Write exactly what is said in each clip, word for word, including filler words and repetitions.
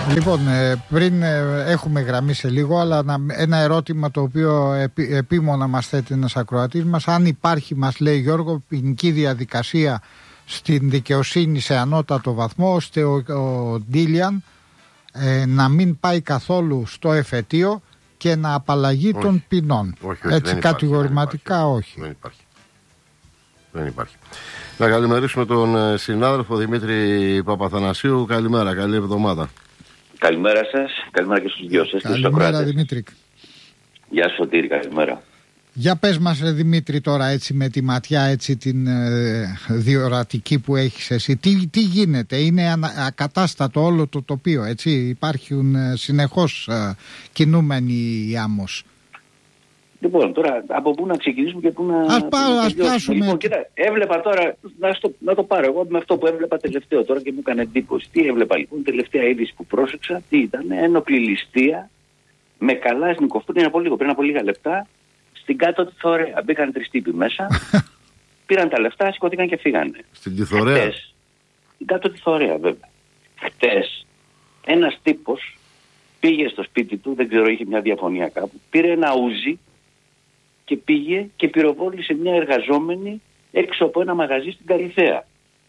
Λοιπόν, πριν έχουμε γραμμή σε λίγο, αλλά ένα ερώτημα το οποίο επί, επίμονα μας θέτει ένας ακροατής μας. Αν υπάρχει, μας λέει Γιώργο, ποινική διαδικασία στην δικαιοσύνη σε ανώτατο βαθμό, ώστε ο, ο Ντίλιαν ε, να μην πάει καθόλου στο εφετείο και να απαλλαγεί όχι. των ποινών. Όχι, όχι, έτσι δεν κατηγορηματικά υπάρχει, όχι. Δεν υπάρχει. Δεν υπάρχει. Να καλημερίσουμε τον συνάδελφο Δημήτρη Παπαθανασίου. Καλημέρα, καλή εβδομάδα. Καλημέρα σας, καλημέρα και στους δυο σας. Καλημέρα Δημήτρη. Γεια σου Σωτήρη, καλημέρα. Για πες μας ρε Δημήτρη τώρα έτσι με τη ματιά έτσι την ε, διορατική που έχεις εσύ. Τι, τι γίνεται, είναι ανα, ακατάστατο όλο το τοπίο, έτσι, υπάρχουν ε, συνεχώς ε, κινούμενοι οι άμμος. Λοιπόν, τώρα από πού να ξεκινήσουμε και πού να... Ας, πά, ας πάσουμε. Λοιπόν, κοίτα, έβλεπα τώρα, να, στο, να το πάρω εγώ με αυτό που έβλεπα τελευταίο τώρα και μου έκανε εντύπωση. Τι έβλεπα λοιπόν, τελευταία είδηση που πρόσεξα, τι ήταν, ένοπλη ληστεία με καλάσνικοφ πριν από λίγο, πριν από λίγα λεπτά, στην κάτω τη Θωρέα. Μπήκαν τρεις τύποι μέσα, πήραν τα λεφτά, σηκώθηκαν και φύγανε. Στην τη Θωρέα. Χτες, στην κάτω τη Θωρέα βέβαια. Χτες, ένας τύπος πήγε στο σπίτι του, δεν ξέρω, είχε μια διαφωνία κάπου, πήρε ένα ούζι και πήγε και πυροβόλησε μια εργαζόμενη έξω από ένα μαγαζί στην Καλιθέα.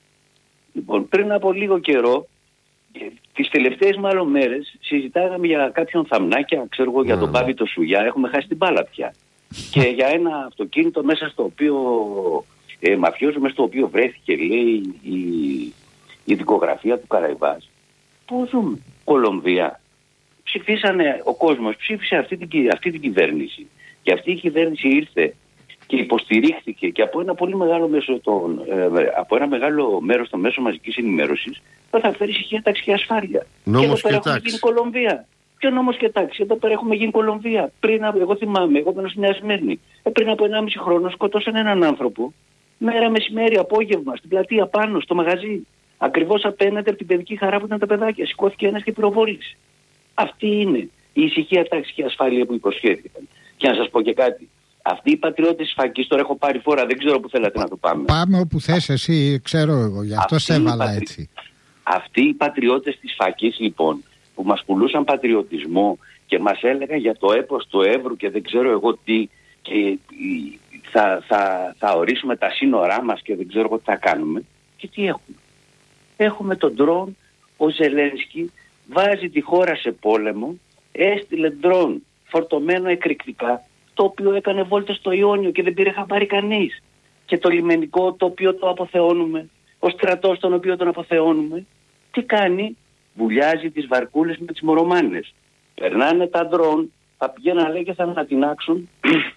Λοιπόν, πριν από λίγο καιρό, τις τελευταίες μάλλον μέρες, συζητάγαμε για κάποιον θαμνάκια, ξέρω εγώ, για τον Πάβη το Σουγιά, έχουμε χάσει την μπάλα πια. Και για ένα αυτοκίνητο μέσα στο οποίο, ε, μαφιόζο, μέσα στο οποίο βρέθηκε, λέει, η, η δικογραφία του Καραϊβάς. Πού ζούμε, Κολομβία. Ψηφίσανε, ο κόσμος ψήφισε αυτή την, αυτή την κυβέρνηση. Και αυτή η κυβέρνηση ήρθε και υποστηρίχθηκε και από ένα πολύ μεγάλο μέσο των, ε, από ένα μεγάλο μέρος των μέσων μαζικής ενημέρωσης που θα φέρει ησυχία, τάξη και ασφάλεια. Νόμος και εδώ και πέρα έχουμε γίνει Κολομβία. Ποιο νόμος και τάξη, εδώ πέρα έχουμε γίνει Κολομβία. Πριν από, εγώ θυμάμαι, εγώ ήμουν στη Νέα Σμύρνη. Ε, πριν από ενάμιση χρόνο σκοτώσαν έναν άνθρωπο μέρα μεσημέρι, απόγευμα, στην πλατεία πάνω, στο μαγαζί. Ακριβώς απέναντι από την παιδική χαρά που ήταν τα παιδάκια. Σηκώθηκε ένας και πυροβόλησε. Αυτή είναι η ησυχία, τάξη και ασφάλεια που υποσχέθηκαν. Και να σας πω και κάτι. Αυτοί οι πατριώτες της Φακής, τώρα έχω πάρει φορά, δεν ξέρω που θέλατε να το πάμε. Πάμε όπου θες εσύ, ξέρω εγώ, γι' αυτό σε έβαλα πατρι... έτσι. Αυτοί οι πατριώτες της Φακής λοιπόν, που μας πουλούσαν πατριωτισμό και μας έλεγαν για το έπος του Εύρου και δεν ξέρω εγώ τι, και θα, θα, θα ορίσουμε τα σύνορά μας και δεν ξέρω εγώ τι θα κάνουμε. Και τι έχουμε. Έχουμε τον ντρόν, ο Ζελένσκι βάζει τη χώρα σε πόλεμο, έστειλε ντρόν φορτωμένο εκρηκτικά, το οποίο έκανε βόλτες στο Ιόνιο και δεν πήρε χαμπάρι κανείς. Και το λιμενικό το οποίο το αποθεώνουμε, ο στρατός τον οποίο τον αποθεώνουμε, τι κάνει, βουλιάζει τις βαρκούλες με τις μορομάνες. Περνάνε τα ντρόν, θα πηγαίνουν λέει και θα ανατινάξουν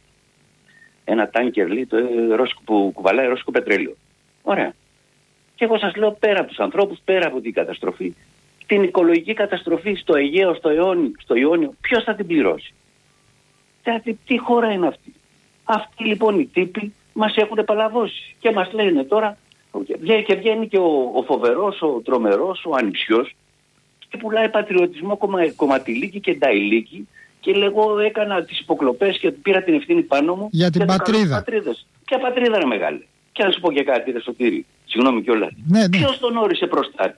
ένα τάνκερ λέει, το, ε, ρώσικο, που κουβαλάει ρώσικο πετρέλαιο. Ωραία. Και εγώ σας λέω πέρα από τους ανθρώπους, πέρα από την καταστροφή, την οικολογική καταστροφή στο Αιγαίο, στο Ιόνιο, στο Ιόνιο ποιος θα την πληρώσει. Δηλαδή, τι χώρα είναι αυτή. Αυτοί λοιπόν οι τύποι μας έχουν παλαβώσει και μας λένε τώρα, και βγαίνει και ο, ο φοβερός, ο τρομερός, ο ανιψιός και πουλάει πατριωτισμό κομμα, κομματιλίκι και νταϊλίκι και λέγω έκανα τις υποκλοπές και πήρα την ευθύνη πάνω μου για την πατρίδα. Ποια πατρίδα είναι μεγάλη. Και να σου πω και κάτι, ρε Σωτήρη, συγγνώμη κιόλας. Ναι, ναι. Ποιος τον όρισε προστάτη.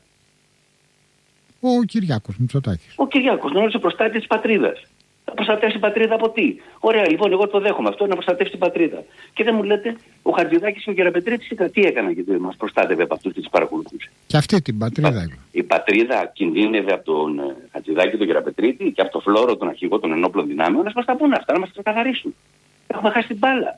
Ο Κυριάκος Μητσοτάκης. Ο Κυριάκος τον όρισε προστάτη της πατρίδας. Θα προστατεύσει την πατρίδα από τι. Ωραία, λοιπόν, εγώ το δέχομαι αυτό, να προστατεύσει την πατρίδα. Και δεν μου λέτε, ο Χατζηδάκης και ο Γεραπετρίτης τι έκαναν γιατί μας προστάτευε από αυτούς και τις παρακολουθούσε. Και αυτή την πατρίδα. Η, η πατρίδα κινδύνευε από τον uh, Χατζηδάκη και τον Γεραπετρίτη και από τον Φλόρο, τον αρχηγό των ενόπλων δυνάμεων, να μας τα πούνε αυτά, να μας τα καθαρίσουν. Έχουμε χάσει την μπάλα.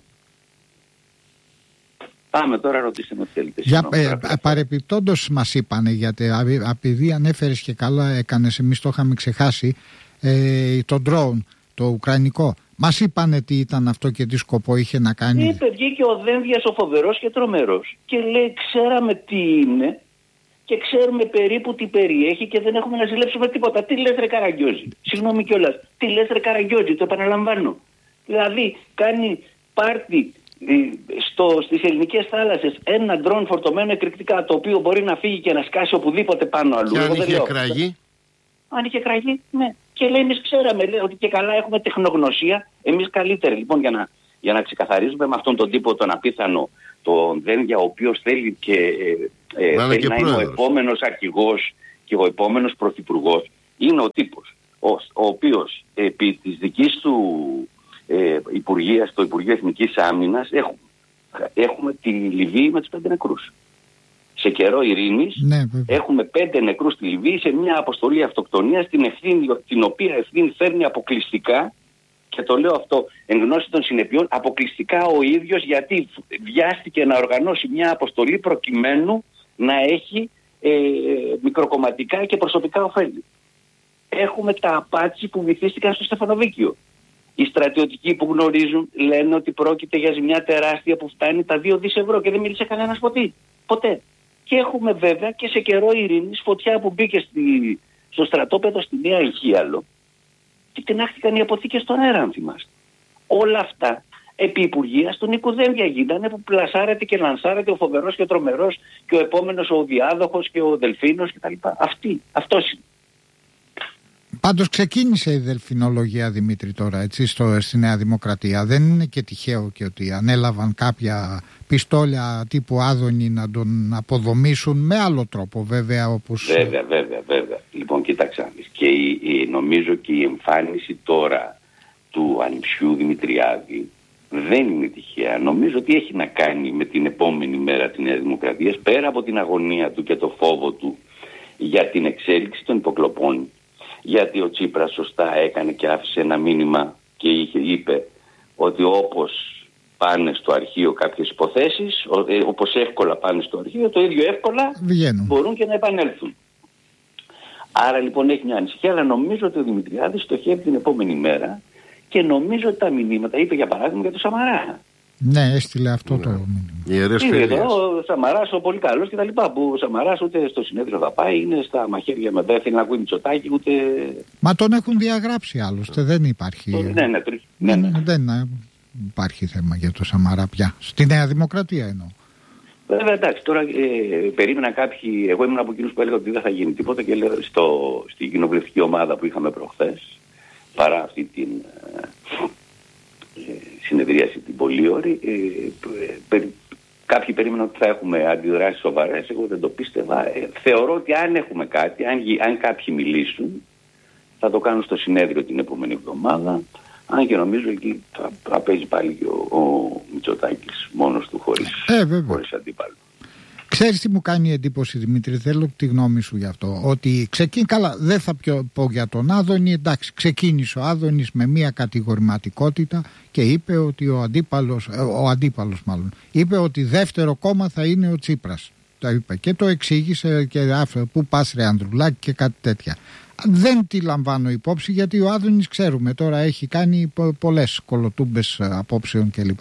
Πάμε τώρα, ρωτήστε με τι θέλετε. Για, ε, παρεπιπτόντως μας είπανε, γιατί επειδή ανέφερες και καλά έκανες, εμείς το είχαμε ξεχάσει, ε, το drone, το ουκρανικό. Μας είπανε τι ήταν αυτό και τι σκοπό είχε να κάνει. Είπε, βγήκε ο Δένδιας ο φοβερός και τρομερός και λέει ξέραμε τι είναι και ξέρουμε περίπου τι περιέχει και δεν έχουμε να ζηλέψουμε τίποτα. Τι λες ρε Καραγκιόζη. Συγγνώμη κιόλας. Τι λες ρε Καραγκιόζη, το επαναλαμβάνω. Δηλαδή κάνει πάρτι στο, στις ελληνικές θάλασσες ένα ντρόν φορτωμένο εκρηκτικά το οποίο μπορεί να φύγει και να σκάσει οπουδήποτε πάνω αλλού. Και αν είχε κραγεί. Αν είχε κραγεί, ναι. Και λέει εμείς ξέραμε λέει, ότι και καλά έχουμε τεχνογνωσία. Εμείς καλύτεροι λοιπόν για να, για να ξεκαθαρίζουμε με αυτόν τον τύπο τον απίθανο τον Δένδια ο οποίος θέλει, και, ε, ε, θέλει να είναι ο επόμενος αρχηγός και ο επόμενος πρωθυπουργός. είναι ο τύπος ο, ο οποίος επί της δικής του ε, Υπουργείας, το Υπουργείο Εθνικής Άμυνας, έχουμε, έχουμε τη Λιβύη με τους πέντε νεκρούς. Σε καιρό ειρήνης, ναι, έχουμε πέντε νεκρούς στη Λιβύη σε μια αποστολή αυτοκτονίας, την, ευθύνη, την οποία ευθύνη φέρνει αποκλειστικά, και το λέω αυτό εν γνώση των συνεπειών, αποκλειστικά ο ίδιος, γιατί βιάστηκε να οργανώσει μια αποστολή προκειμένου να έχει ε, μικροκομματικά και προσωπικά ωφέλη. Έχουμε τα απάτσι που βυθίστηκαν στο Στεφανοβίκιο. Οι στρατιωτικοί που γνωρίζουν λένε ότι πρόκειται για ζημιά τεράστια που φτάνει τα δύο δισεκατομμύρια ευρώ και δεν μίλησε κανένας ποτέ. ποτέ. Και έχουμε βέβαια και σε καιρό ειρήνης φωτιά που μπήκε στη, στο στρατόπεδο στη Νέα Ηχίαλο και τεινάχτηκαν οι αποθήκες στον αέρα, αν θυμάστε. Όλα αυτά επί Υπουργείας του Νίκου Δένδια γίνανε, που πλασάρεται και λανσάρεται ο φοβερός και ο τρομερός και ο επόμενος ο διάδοχος και ο Δελφίνος κτλ. Αυτή, αυτός είναι. Πάντως ξεκίνησε η δελφινολογία, Δημήτρη, τώρα έτσι στο, στη Νέα Δημοκρατία. Δεν είναι και τυχαίο και ότι ανέλαβαν κάποια πιστόλια τύπου Άδωνη να τον αποδομήσουν με άλλο τρόπο, βέβαια. Όπως... Βέβαια, βέβαια, βέβαια. Λοιπόν, κοίταξα. Και η, η, νομίζω και η εμφάνιση τώρα του ανιψιού Δημητριάδη δεν είναι τυχαία. Νομίζω ότι έχει να κάνει με την επόμενη μέρα της Νέας Δημοκρατίας, πέρα από την αγωνία του και το φόβο του για την εξέλιξη των υποκλοπών. Γιατί ο Τσίπρας σωστά έκανε και άφησε ένα μήνυμα και είχε, είπε ότι όπως πάνε στο αρχείο κάποιες υποθέσεις, όπως εύκολα πάνε στο αρχείο, το ίδιο εύκολα Βγαίνουν. μπορούν και να επανέλθουν. Άρα λοιπόν έχει μια ανησυχία, αλλά νομίζω ότι ο Δημητριάδης στοχεύει την επόμενη μέρα και νομίζω ότι τα μηνύματα, είπε για παράδειγμα για το Σαμαρά. Ναι, έστειλε αυτό ναι. το μήνυμα. Είναι εδώ ο Σαμαράς ο πολύ καλός και τα λοιπά, που ο Σαμαράς ούτε στο συνέδριο θα πάει, είναι στα μαχαίρια με δεν θέλει να ακούει Μητσοτάκη ούτε... Μα τον έχουν διαγράψει άλλωστε, δεν υπάρχει... Το, ναι, ναι, τρι... ναι, ναι. Δεν υπάρχει θέμα για το Σαμαρά πια, στη Νέα Δημοκρατία εννοώ. Βέβαια εντάξει, τώρα ε, περίμενα κάποιοι, εγώ ήμουν από εκείνους που έλεγα ότι δεν θα γίνει τίποτα και λέω στο, στη κοινοβουλευτική ομάδα που είχαμε προχθές, παρά αυτή την... Ε, συνεδρίαση την πολύ ώρη, ε, περι, κάποιοι περίμεναν ότι θα έχουμε αντιδράσεις σοβαρές, εγώ δεν το πίστευα. Ε, θεωρώ ότι αν έχουμε κάτι, αν, αν κάποιοι μιλήσουν, θα το κάνουν στο συνέδριο την επόμενη εβδομάδα, αν και νομίζω εκεί θα, θα παίζει πάλι και ο, ο Μητσοτάκης μόνος του χωρίς, ε, χωρίς αντίπαλο. Ξέρεις τι μου κάνει εντύπωση, Δημήτρη, θέλω τη γνώμη σου γι' αυτό. Ότι ξεκίνησε, καλά, δεν θα πω για τον Άδωνη, εντάξει, ξεκίνησε ο Άδωνης με μια κατηγορηματικότητα και είπε ότι ο αντίπαλος, ο αντίπαλος μάλλον, είπε ότι δεύτερο κόμμα θα είναι ο Τσίπρας. Το είπε και το εξήγησε και αυτό, που πας ρε Ανδρουλάκη και κάτι τέτοια. Δεν τη λαμβάνω υπόψη γιατί ο Άδωνης, ξέρουμε, τώρα έχει κάνει πολλές κολοτούμπες απόψεων κλπ.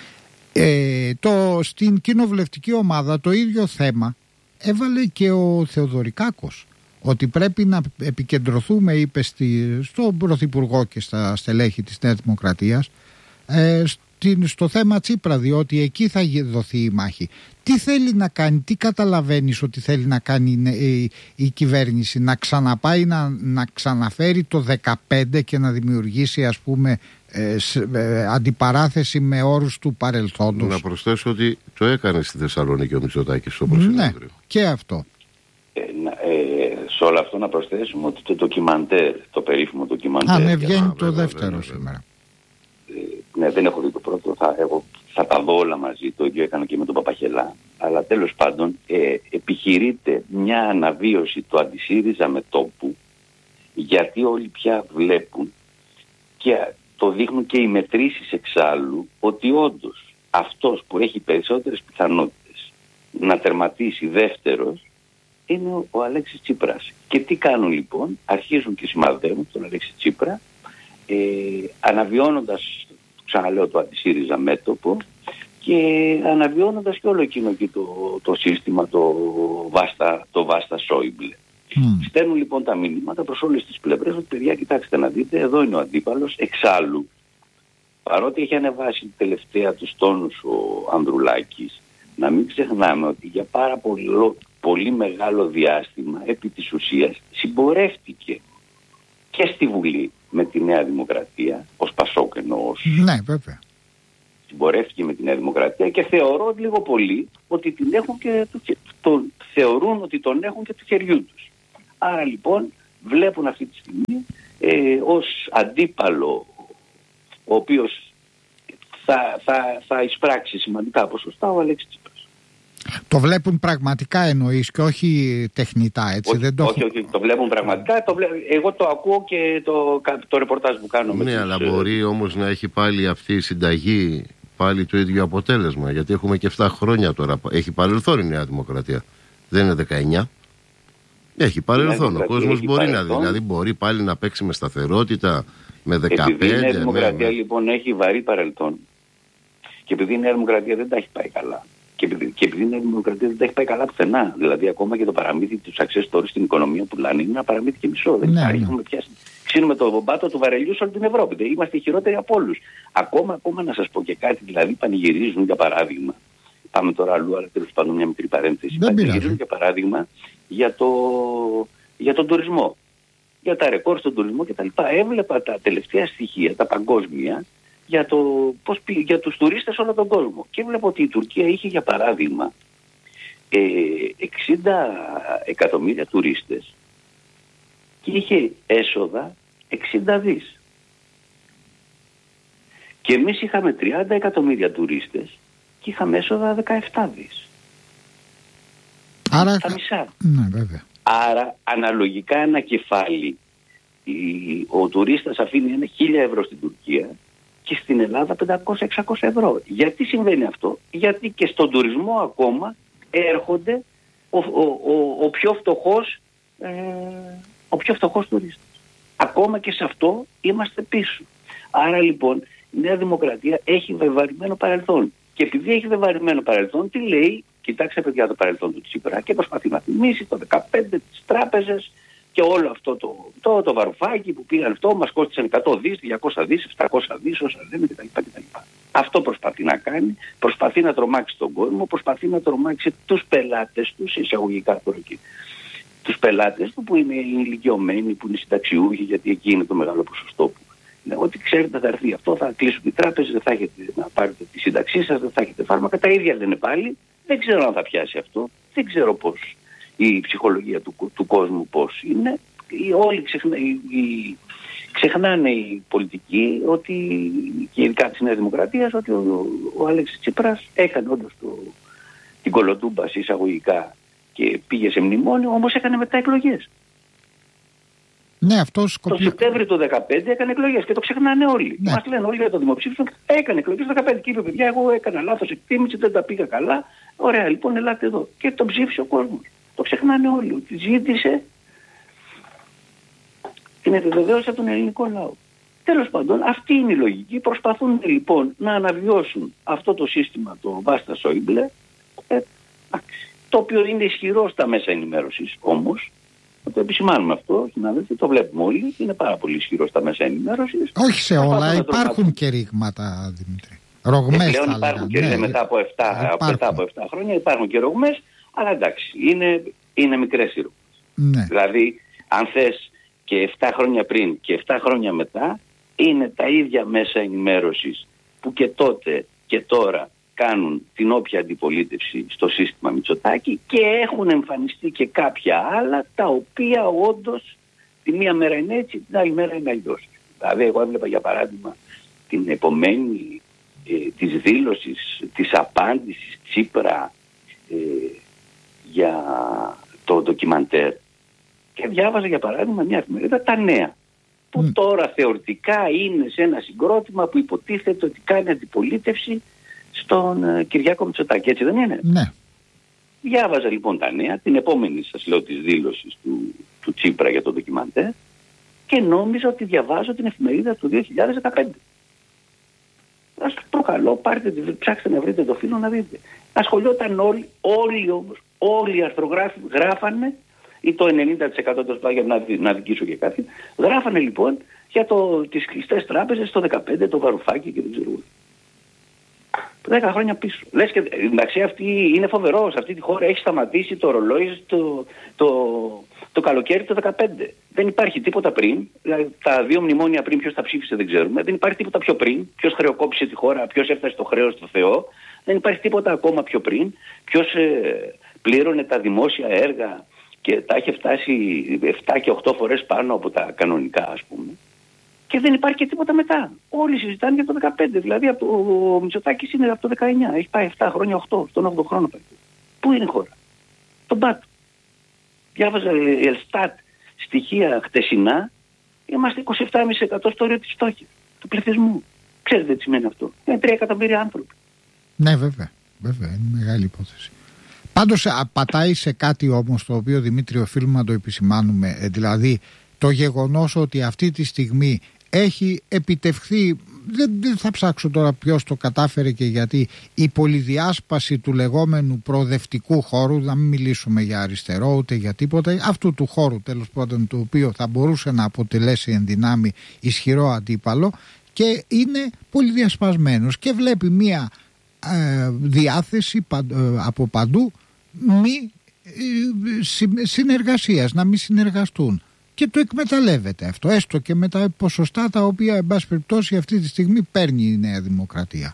Ε, το, στην κοινοβουλευτική ομάδα το ίδιο θέμα έβαλε και ο Θεοδωρικάκος, ότι πρέπει να επικεντρωθούμε, είπε στη, στον Πρωθυπουργό και στα στελέχη της Νέας Δημοκρατίας, ε, στην, στο θέμα Τσίπρα, διότι εκεί θα δοθεί η μάχη. Τι θέλει να κάνει, τι καταλαβαίνεις ότι θέλει να κάνει η, η κυβέρνηση, να ξαναπάει να, να ξαναφέρει το δεκαπέντε και να δημιουργήσει, ας πούμε, Ε, ε, αντιπαράθεση με όρους του παρελθόντος. Να προσθέσω ότι το έκανε στη Θεσσαλονίκη ο Μητσοτάκης στο προσυνέδριο. Ναι, και αυτό. Ε, ε, σε όλο αυτό να προσθέσουμε ότι το ντοκιμαντέρ, το περίφημο ντοκιμαντέρ. Α, ναι, βγαίνει το βέβαια, δεύτερο βέβαια, σήμερα. Ε, ναι, δεν έχω δει το πρώτο. Θα, εγώ, θα τα δω όλα μαζί. Το ίδιο έκανα και με τον Παπαχελά. Αλλά τέλος πάντων ε, επιχειρείται μια αναβίωση του αντισύριζα μετώπου, γιατί όλοι πια βλέπουν και το δείχνουν και οι μετρήσεις εξάλλου, ότι όντως αυτός που έχει περισσότερες πιθανότητες να τερματίσει δεύτερος είναι ο, ο Αλέξης Τσίπρας. Και τι κάνουν λοιπόν, αρχίζουν και σημαδεύουν τον Αλέξη Τσίπρα, ε, αναβιώνοντας, ξαναλέω, το αντισύριζα μέτωπο και αναβιώνοντας και όλο εκείνο και το, το σύστημα, το Βάστα, το Βάστα Σόιμπλε. Mm. Στέλνουν λοιπόν τα μηνύματα προς όλες τις πλευρές ότι παιδιά, κοιτάξτε να δείτε, εδώ είναι ο αντίπαλος. Εξάλλου, παρότι έχει ανεβάσει τελευταία τους τόνους ο Ανδρουλάκης, να μην ξεχνάμε ότι για πάρα πολύ, πολύ μεγάλο διάστημα επί της ουσίας συμπορεύτηκε και στη Βουλή με τη Νέα Δημοκρατία, ως Πασόκ εννοώ. Ναι, βέβαια. Συμπορεύτηκε με τη Νέα Δημοκρατία και θεωρώ λίγο πολύ ότι την έχουν και το, το, θεωρούν ότι τον έχουν και του χεριού τους. Άρα λοιπόν βλέπουν αυτή τη στιγμή ε, ως αντίπαλο ο οποίος θα, θα, θα εισπράξει σημαντικά ποσοστά ο Αλέξης Τσίπρας. Το βλέπουν πραγματικά εννοείς και όχι τεχνητά, έτσι? Όχι, δεν το... όχι, όχι, το βλέπουν πραγματικά. Το βλέ... Εγώ το ακούω και το, το ρεπορτάζ που κάνω. Ναι, με αλλά τους... μπορεί όμως να έχει πάλι αυτή η συνταγή πάλι το ίδιο αποτέλεσμα. Γιατί έχουμε και επτά χρόνια τώρα. Έχει παρελθόν η Νέα Δημοκρατία. Δεν είναι δεκαεννιά. Έχει παρελθόν. Ο κόσμος μπορεί να δει. Δηλαδή μπορεί πάλι να παίξει με σταθερότητα, με δεκαπέντε. Επειδή η Νέα Δημοκρατία με... λοιπόν έχει βαρύ παρελθόν και επειδή η Νέα Δημοκρατία δεν τα έχει πάει καλά. Και επειδή, και επειδή η Νέα Δημοκρατία δεν τα έχει πάει καλά πουθενά. Δηλαδή, ακόμα και το παραμύθι του success story στην οικονομία που λένε είναι ένα παραμύθι και μισό. Δεν υπάρχει. Ναι. Έχουμε πιάσει. Ξύνουμε το πάτο του βαρελιού σε όλη την Ευρώπη. Είμαστε χειρότεροι από όλους. Ακόμα, ακόμα να σας πω και κάτι, δηλαδή πανηγυρίζουν για παράδειγμα. Πάμε τώρα αλλού, αλλά τέλος πάντων μια μικρή παρένθεση. Δεν πανηγυρίζουν για παράδειγμα για, το, για τον τουρισμό. Για τα ρεκόρ στον τουρισμό κτλ. Έβλεπα τα τελευταία στοιχεία, τα παγκόσμια. Για, το, πώς, για τους τουρίστες όλο τον κόσμο. Και βλέπω ότι η Τουρκία είχε για παράδειγμα ε, εξήντα εκατομμύρια τουρίστες και είχε έσοδα εξήντα δις. Και εμείς είχαμε τριάντα εκατομμύρια τουρίστες και είχαμε έσοδα δεκαεπτά δις. Άρα... Τα μισά. Ναι, βέβαια. Άρα αναλογικά ένα κεφάλι η, ο τουρίστας αφήνει ένα χίλια ευρώ στην Τουρκία και στην Ελλάδα πεντακόσια με εξακόσια ευρώ. Γιατί συμβαίνει αυτό? Γιατί και στον τουρισμό ακόμα έρχονται ο, ο, ο, ο πιο φτωχός ε, ο πιο φτωχός τουρίστας. Ακόμα και σε αυτό είμαστε πίσω. Άρα λοιπόν η Νέα Δημοκρατία έχει βεβαρημένο παρελθόν. Και επειδή έχει βεβαρημένο παρελθόν, τι λέει? Κοιτάξτε παιδιά το παρελθόν του Τσίπρα και προσπαθεί να θυμίσει το δεκαπέντε τις τράπεζες και όλο αυτό το, το, το βαρουφάκι που πήγαν αυτό, μας κόστησαν εκατό δις, διακόσια δις, επτακόσια δις, όσα λέμε κτλ. κτλ. Αυτό προσπαθεί να κάνει, προσπαθεί να τρομάξει τον κόσμο, προσπαθεί να τρομάξει τους πελάτες τους, εισαγωγικά τώρα εκεί. Τους πελάτες του που είναι ηλικιωμένοι, που είναι συνταξιούχοι, γιατί εκεί είναι το μεγάλο ποσοστό που είναι. Ότι ξέρετε θα έρθει αυτό, θα κλείσουν οι τράπεζες, δεν θα έχετε να πάρετε τη σύνταξή σας, δεν θα έχετε φάρμακα, τα ίδια λένε πάλι. Δεν ξέρω αν θα πιάσει αυτό, δεν ξέρω πώς. Η ψυχολογία του, του κόσμου πώς είναι. Οι, όλοι ξεχνα, οι, οι, ξεχνάνε οι πολιτικοί ότι, και ειδικά της Νέας Δημοκρατίας, ότι ο, ο Αλέξης Τσίπρας έκανε όντως το, την κολοτούμπα εισαγωγικά και πήγε σε μνημόνιο, όμως έκανε μετά εκλογές. Ναι, αυτός το Σεπτέμβριο του δύο χιλιάδες δεκαπέντε έκανε εκλογές και το ξεχνάνε όλοι. Ναι. Μας λένε όλοι για το δημοψήφισμα, έκανε εκλογές το δύο χιλιάδες δεκαπέντε και είπε παιδιά, εγώ έκανα λάθος εκτίμηση, δεν τα πήγα καλά. Ωραία, λοιπόν, ελάτε εδώ. Και τον ψήφισε ο κόσμος. Το ξεχνάνε όλοι. Ότι ζήτησε την επιβεβαίωση από τον ελληνικό λαό. Τέλος πάντων, αυτή είναι η λογική. Προσπαθούν λοιπόν να αναβιώσουν αυτό το σύστημα, το Βάστα Σόιμπλε, ε, το οποίο είναι ισχυρό στα μέσα ενημέρωσης όμως. Να το επισημάνουμε αυτό, συνάδελφοι, το βλέπουμε όλοι. Είναι πάρα πολύ ισχυρό στα μέσα ενημέρωσης. Όχι σε όλα, υπάρχουν και ρήγματα, Δημήτρη. Ρογμές πλέον θα υπάρχουν λέγανε. και ναι, μετά από επτά, μετά από επτά χρόνια υπάρχουν και ρογμές, αλλά εντάξει, είναι, είναι μικρές οι ρογμές. Ναι. Δηλαδή, αν θες και επτά χρόνια πριν και επτά χρόνια μετά, είναι τα ίδια μέσα ενημέρωσης που και τότε και τώρα κάνουν την όποια αντιπολίτευση στο σύστημα Μητσοτάκη και έχουν εμφανιστεί και κάποια άλλα τα οποία όντως τη μία μέρα είναι έτσι, την άλλη μέρα είναι αλλιώς. Δηλαδή, εγώ έβλεπα για παράδειγμα την επομένη ε, της δήλωσης, της απάντησης Τσίπρα ε, για το ντοκιμαντέρ και διάβαζα για παράδειγμα μια εφημερίδα Τα Νέα που mm. τώρα θεωρητικά είναι σε ένα συγκρότημα που υποτίθεται ότι κάνει αντιπολίτευση στον ε, Κυριάκο Μητσοτάκη, έτσι δεν είναι? Ναι. Διάβαζα λοιπόν Τα Νέα, την επόμενη σας λέω της δήλωσης του, του Τσίπρα για το ντοκιμαντέρ και νόμιζα ότι διαβάζω την εφημερίδα του δύο χιλιάδες δεκαπέντε. Ας προκαλώ, πάρτε, ψάξτε να βρείτε το φύλλο να δείτε. Ασχολιόταν όλοι, όλοι όμως, όλοι οι αρθρογράφοι γράφανε, ή το ενενήντα τοις εκατό το για να, να δικήσω και κάτι, γράφανε λοιπόν για το, τις κλειστές τράπεζες το δεκαπέντε, το Βαρουφάκι και δεν ξέρω. Δέκα χρόνια πίσω. Λες και εντάξει, αυτή είναι φοβερό. Σε αυτή τη χώρα έχει σταματήσει το ρολόι το, το, το καλοκαίρι το δεκαπέντε. Δεν υπάρχει τίποτα πριν. Δηλαδή, τα δύο μνημόνια πριν, ποιος τα ψήφισε δεν ξέρουμε. Δεν υπάρχει τίποτα πιο πριν. Ποιος χρεοκόπησε τη χώρα, ποιος έφτασε το χρέος στο Θεό. Δεν υπάρχει τίποτα ακόμα πιο πριν. Ποιος ε, πλήρωνε τα δημόσια έργα και τα έχει φτάσει επτά και οκτώ φορές πάνω από τα κανονικά, ας πούμε. Και δεν υπάρχει και τίποτα μετά. Όλοι συζητάνε για το δεκαπέντε. Δηλαδή από το, ο Μητσοτάκης είναι από το δεκαεννιά. Έχει πάει επτά χρόνια, οκτώ, στον όγδοο χρόνο. Πού είναι η χώρα? Τον πάτο. Διάβαζα Ελστάτ στοιχεία χτεσινά. Είμαστε είκοσι επτά κόμμα πέντε τοις εκατό στο όριο της φτώχειας του πληθυσμού. Ξέρετε τι σημαίνει αυτό? Είναι τρία εκατομμύρια άνθρωποι. Ναι, βέβαια. Βέβαια, είναι μεγάλη υπόθεση. Πάντως πατάει σε κάτι όμως το οποίο, Δημήτρη, οφείλουμε να το επισημάνουμε. Ε, δηλαδή το γεγονός ότι αυτή τη στιγμή έχει επιτευχθεί, δεν, δεν θα ψάξω τώρα ποιος το κατάφερε και γιατί, η πολυδιάσπαση του λεγόμενου προοδευτικού χώρου, να μην μιλήσουμε για αριστερό ούτε για τίποτα, αυτού του χώρου τέλος πάντων, το οποίο θα μπορούσε να αποτελέσει εν δυνάμει ισχυρό αντίπαλο, και είναι πολυδιασπασμένος και βλέπει μία ε, διάθεση παν, ε, από παντού μη ε, συ, συνεργασίας, να μην συνεργαστούν. Και το εκμεταλλεύεται αυτό, έστω και με τα ποσοστά τα οποία, εν πάση περιπτώσει, αυτή τη στιγμή παίρνει η Νέα Δημοκρατία.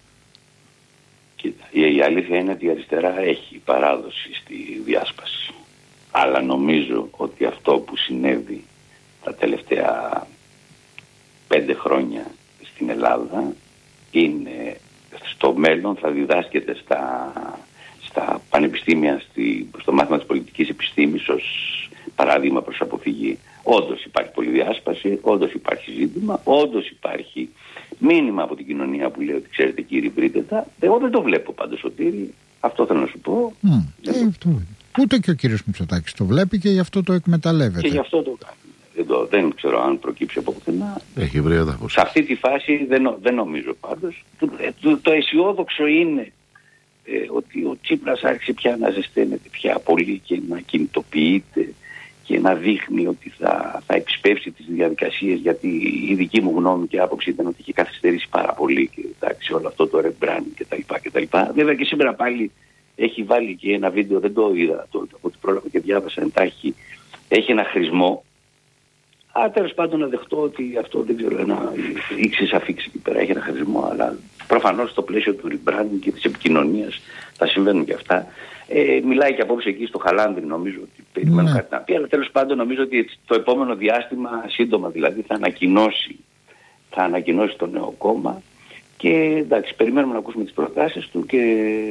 Κοίτα, η αλήθεια είναι ότι η αριστερά έχει παράδοση στη διάσπαση. Αλλά νομίζω ότι αυτό που συνέβη τα τελευταία πέντε χρόνια στην Ελλάδα είναι, στο μέλλον θα διδάσκεται στα, στα πανεπιστήμια, στη, στο μάθημα της πολιτικής επιστήμης ως παράδειγμα προς αποφυγή. Όντως υπάρχει πολυδιάσπαση, όντως υπάρχει ζήτημα, όντως υπάρχει μήνυμα από την κοινωνία που λέει ότι ξέρετε κύριοι, βρείτε τα. Εγώ δεν το βλέπω πάντως, Σωτήρη, αυτό θέλω να σου πω. Mm, ε, αυτό. Ούτε και ο κύριος Μητσοτάκης το βλέπει και γι' αυτό το εκμεταλλεύεται. Και γι' αυτό το κάνει. Δεν, το, δεν ξέρω αν προκύψει από πουθενά. Έχει βρει έδαφος. Σε αυτή τη φάση δεν, δεν νομίζω πάντως. Το, το, το αισιόδοξο είναι ε, ότι ο Τσίπρας άρχισε πια να ζεσταίνεται πια πολύ και να κινητοποιείται και να δείχνει ότι θα, θα επισπεύσει τις διαδικασίες, γιατί η δική μου γνώμη και άποψη ήταν ότι είχε καθυστερήσει πάρα πολύ και εντάξει, όλο αυτό το rebranding κτλ. Βέβαια και σήμερα πάλι έχει βάλει και ένα βίντεο, δεν το είδα το, από την πρόλαβα και διάβασα εντάχει, έχει ένα χρησμό. Α, τέλος πάντων να δεχτώ ότι αυτό δεν ξέρω, ένα ήξης αφήξει εκεί πέρα, έχει ένα χρησμό, αλλά προφανώς στο πλαίσιο του rebranding και της επικοινωνίας θα συμβαίνουν και αυτά. Ε, μιλάει και απόψε εκεί στο Χαλάνδρι, νομίζω ότι περιμένω κάτι να πει, αλλά τέλος πάντων νομίζω ότι το επόμενο διάστημα, σύντομα δηλαδή, θα ανακοινώσει, θα ανακοινώσει το νέο κόμμα και εντάξει, περιμένουμε να ακούσουμε τις προτάσεις του και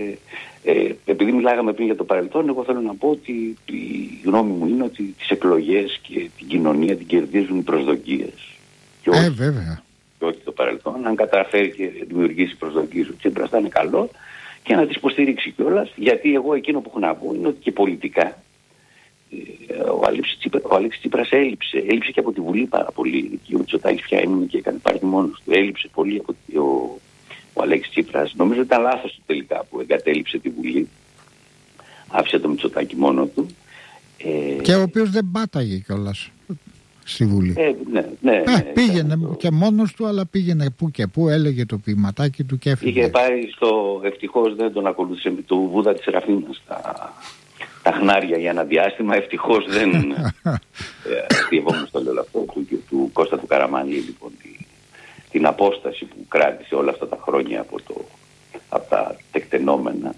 ε, επειδή μιλάγαμε πριν για το παρελθόν, εγώ θέλω να πω ότι η γνώμη μου είναι ότι τις εκλογές και την κοινωνία την κερδίζουν οι προσδοκίες. Και όχι, ε, βέβαια. Και όχι το παρελθόν. Αν καταφέρει και δημιουργήσει προσδοκίες, ο Τσίπρας θα είναι καλό και να τις υποστηρίξει κιόλας, γιατί εγώ εκείνο που έχω να πω είναι ότι και πολιτικά ο Αλέξης Τσίπρας, ο Αλέξης Τσίπρας έλειψε, έλειψε και από τη Βουλή πάρα πολύ, και ο Μητσοτάκης πια έμεινε και έκανε πάρτι μόνος του, έλειψε πολύ από τη, ο, ο Αλέξης Τσίπρας. Νομίζω ότι ήταν λάθος του τελικά που εγκατέλειψε τη Βουλή, άφησε το Μητσοτάκη μόνο του. Ε, και ο οποίος δεν πάταγε κιόλας στη Βουλή. Ε, ναι, ναι, ε, ναι, πήγαινε το... και μόνος του, αλλά πήγαινε που και που, έλεγε το ποιηματάκι του και έφυγε. Είχε πάρει στο, ευτυχώς δεν τον ακολούθησε, με του Βούδα της Ραφίνας τα, τα χνάρια για ένα διάστημα, ευτυχώς δεν αστείευόμουν στο λέω αυτό του, του Κώστα του Καραμάνλη, λοιπόν, τη, την απόσταση που κράτησε όλα αυτά τα χρόνια από, το, από τα τεκτενόμενα.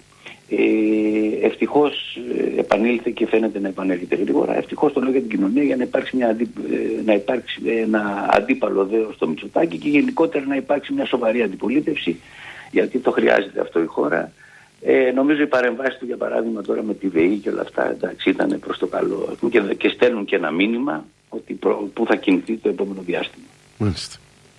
Ε, ευτυχώς ε, επανήλθε και φαίνεται να επανέρχεται γρήγορα. Ευτυχώς το λέω για την κοινωνία, για να υπάρξει, μια αντί, ε, να υπάρξει ένα αντίπαλο δέος στο Μητσοτάκη και γενικότερα να υπάρξει μια σοβαρή αντιπολίτευση, γιατί το χρειάζεται αυτό η χώρα. Ε, νομίζω οι παρεμβάσεις του, για παράδειγμα τώρα με τη ΒΕΗ και όλα αυτά, εντάξει, ήταν προς το καλό και, και στέλνουν και ένα μήνυμα ότι προ, που θα κινηθεί το επόμενο διάστημα. Μάλιστα.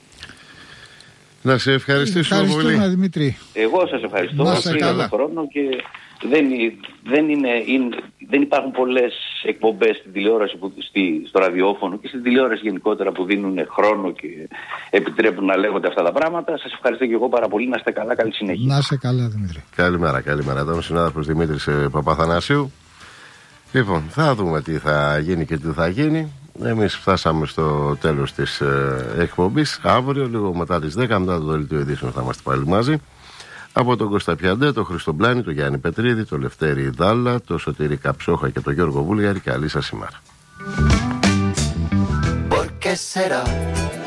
Να σε ευχαριστήσουμε πολύ. Δημήτρη. Εγώ σας ευχαριστώ. Πήρα τον χρόνο και δεν, δεν, είναι, είναι, δεν υπάρχουν πολλές εκπομπές στην τηλεόραση, που, στη, στο ραδιόφωνο και στην τηλεόραση γενικότερα που δίνουν χρόνο και επιτρέπουν να λέγονται αυτά τα πράγματα. Σας ευχαριστώ και εγώ πάρα πολύ. Να είστε καλά, καλή συνέχεια. Να είστε καλά, Δημήτρη. Καλημέρα, καλημέρα. Ήταν ο συνάδελφος Δημήτρης Παπαθανασίου. Λοιπόν, θα δούμε τι θα γίνει και τι θα γίνει. Εμείς φτάσαμε στο τέλος της ε, εκπομπής. Αύριο, λίγο μετά τις δέκα, μετά το δελτίο ειδήσεων, θα είμαστε πάλι μαζί. Από τον Κώστα Πιαντέ, τον Χρήστο Μπλάνη, τον Γιάννη Πετρίδη, τον Λευτέρη Δάλα, τον Σωτήρη Καψόχα και τον Γιώργο Βούλγαρη. Καλή σας ημέρα.